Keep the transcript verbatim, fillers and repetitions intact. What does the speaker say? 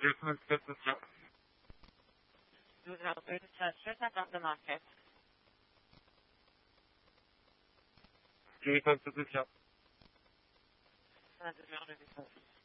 Business business job. douze zéro un, station attente de market. Business business job. cent dix heures de défense.